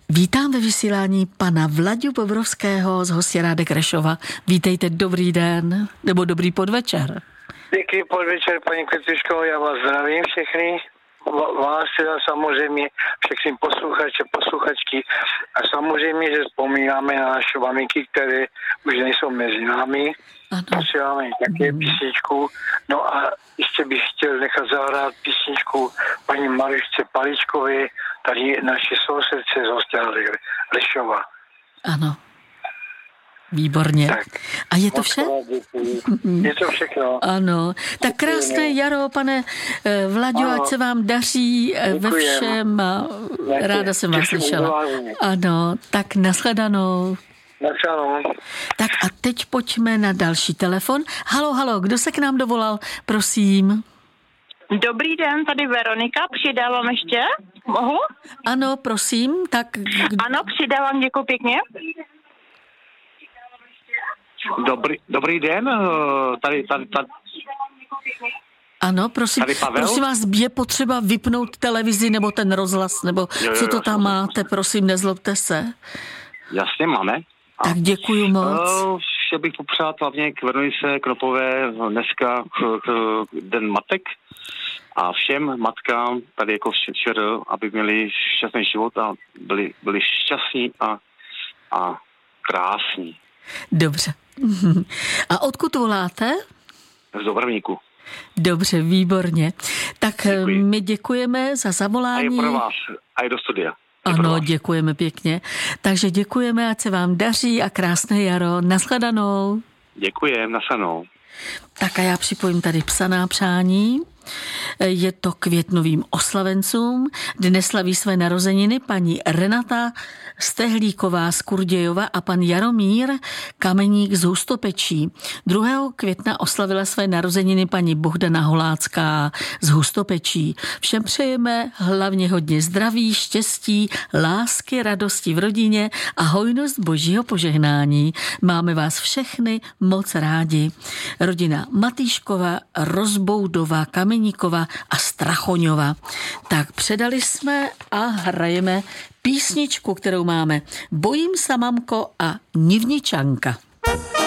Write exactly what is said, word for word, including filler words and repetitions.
Vítám ve vysílání pana Vlaďu Bobrovského z Hostěrádek Rešova. Vítejte, dobrý den, nebo dobrý podvečer. Pěkný podvečer, paní Květuško, já vás zdravím všechny. Vás teda samozřejmě, všechny posluchače, posluchačky. A samozřejmě, že vzpomínáme na naše maminky, které už nejsou mezi námi. Posíláme také mm. písničku. No a ještě bych chtěl nechat zahrát písničku paní Marišce Paličkové, tady naši sousedce z Hostěrádek Rešova. Ano. Výborně. Tak. A je to vše? Je to všechno. Ano. Tak krásné jaro, pane Vlaďo, ať se vám daří ve všem. A ráda jsem vás slyšela. Ano, tak nashledanou. Nashledanou. Tak a teď pojďme na další telefon. Halo, halo, kdo se k nám dovolal? Prosím. Dobrý den, tady Veronika, přidávám ještě, mohu? Ano, prosím, tak... Ano, přidávám, děkuji pěkně. Dobrý, dobrý den, tady, tady, tady. Ano, prosím, prosím vás, je potřeba vypnout televizi nebo ten rozhlas, nebo jo, jo, co to tam máte, prosím, nezlobte se. Jasně, máme. A tak děkuju moc. Chtěl bych popřát hlavně k Veronice Kropové dneska k, k Den matek a všem matkám tady jako včer, aby měli šťastný život a byli, byli šťastní a, a krásní. Dobře. A odkud voláte? Z Dobrovníku. Dobře, výborně. Tak děkuji. My děkujeme za zavolání. A je pro vás, a je do studia. Je ano, děkujeme pěkně. Takže děkujeme, ať se vám daří a krásné jaro. Nashledanou. Děkujem, nashledanou. Tak a já připojím tady psaná přání. Je to květnovým oslavencům. Dnes slaví své narozeniny paní Renata Stehlíková z Kurdějova a pan Jaromír Kameník z Hustopečí. druhého května oslavila své narozeniny paní Bohdana Holácká z Hustopečí. Všem přejeme hlavně hodně zdraví, štěstí, lásky, radosti v rodině a hojnost božího požehnání. Máme vás všechny moc rádi. Rodina Matýškova, Rozboudová, Kameníkova a Strachoňova. Tak předali jsme a hrajeme písničku, kterou máme Bojím sa, mamko a Nivničanka.